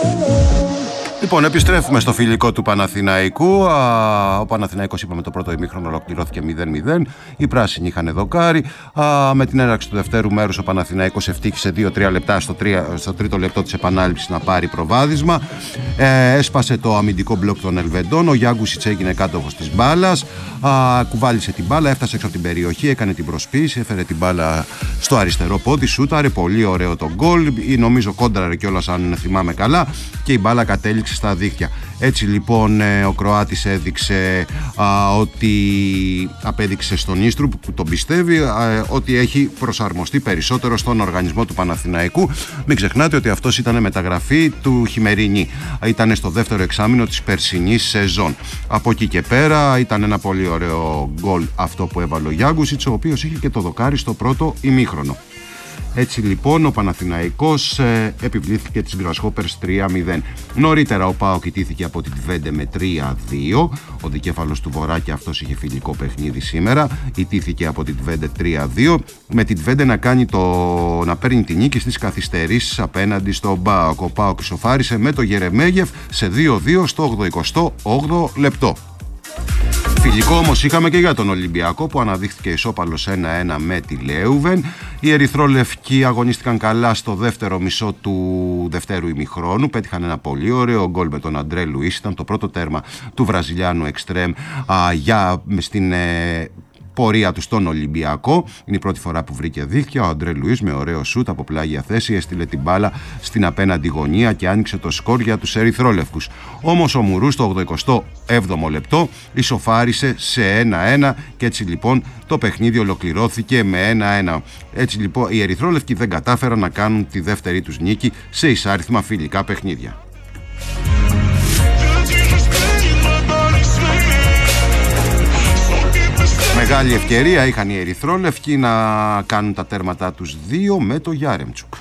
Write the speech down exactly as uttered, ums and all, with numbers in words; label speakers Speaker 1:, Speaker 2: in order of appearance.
Speaker 1: Λοιπόν, επιστρέφουμε στο φιλικό του Παναθηναϊκού. Ο Παναθηναϊκός, είπαμε, το πρώτο ημίχρονο ολοκληρώθηκε μηδέν μηδέν. Οι πράσινοι είχαν δοκάρι. Με την έναρξη του δευτέρου μέρους ο Παναθηναϊκός ευτύχησε δύο τρία λεπτά στο, τρία, στο τρίτο λεπτό της επανάληψης να πάρει προβάδισμα. Ε, έσπασε το αμυντικό μπλοκ των Ελβεντών. Ο Γιάνγκουσιτς έγινε κάτοχος της μπάλας. Κουβάλισε την μπάλα, έφτασε έξω από την περιοχή, έκανε την προσποίηση, έφερε την μπάλα στο αριστερό πόδι, σούταρε. Πολύ ωραίο το γκολ. Νομίζω κόντραρε κιόλας, αν θυμάμαι καλά. Και η μπάλα κατέληξε στα δίχτυα. Έτσι λοιπόν ο Κροάτης έδειξε α, ότι απέδειξε στον Ίστρου που τον πιστεύει α, ότι έχει προσαρμοστεί περισσότερο στον οργανισμό του Παναθηναϊκού. Μην ξεχνάτε ότι αυτός ήταν μεταγραφή του χειμερινή. Ήταν στο δεύτερο εξάμηνο της περσινής σεζόν. Από εκεί και πέρα ήταν ένα πολύ ωραίο γκολ αυτό που έβαλε ο Γιάνγκουσιτς, ο οποίος είχε και το δοκάρι στο πρώτο ημίχρονο. Έτσι λοιπόν ο Παναθηναϊκός ε, επιβλήθηκε τις Grasshoppers τρία μηδέν. Νωρίτερα ο ΠΑΟΚ ιτήθηκε από την Τβέντε με τρία δύο. Ο δικέφαλος του Βορρά, και αυτός είχε φιλικό παιχνίδι σήμερα, ιτήθηκε από την Τβέντε τρία δύο. Με την Τβέντε να, κάνει το, να παίρνει τη νίκη στις καθυστερήσεις απέναντι στον ΠΑΟΚ. Ο ΠΑΟΚ ισοφάρισε με το Γερεμέγεφ σε δύο δύο στο ογδοηκοστό όγδοο λεπτό. Φιλικό όμως είχαμε και για τον Ολυμπιακό, που αναδείχθηκε ισόπαλος ένα ένα με τη Λέουβεν. Οι ερυθρόλευκοι αγωνίστηκαν καλά στο δεύτερο μισό του δευτέρου ημιχρόνου. Πέτυχαν ένα πολύ ωραίο γκολ με τον Αντρέ Λουίς. Ήταν το πρώτο τέρμα του Βραζιλιάνου εξτρέμ α, για, στην ε, πορεία του στον Ολυμπιακό. Είναι η πρώτη φορά που βρήκε δίχτυα. Ο Αντρέ Λουίς με ωραίο σούτ από πλάγια θέση έστειλε την μπάλα στην απέναντι γωνία και άνοιξε το σκορ για τους ερυθρόλευκους. Όμως ο Μουρούς στο ογδοηκοστό έβδομο λεπτό ισοφάρισε σε ένα ένα και έτσι λοιπόν το παιχνίδι ολοκληρώθηκε με ένα ένα. Έτσι λοιπόν οι ερυθρόλευκοι δεν κατάφεραν να κάνουν τη δεύτερη τους νίκη σε εισάριθμα φιλικά παιχνίδια. Μεγάλη ευκαιρία είχαν οι ερυθρόλευκοι να κάνουν τα τέρματά τους δύο με το Γιάρεμτσουκ.